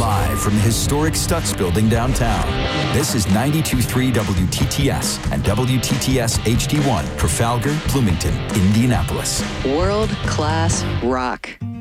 Live from the historic Stutz Building downtown, this is 92.3 WTTS and WTTS HD1, Trafalgar, Bloomington, Indianapolis. World-class rock.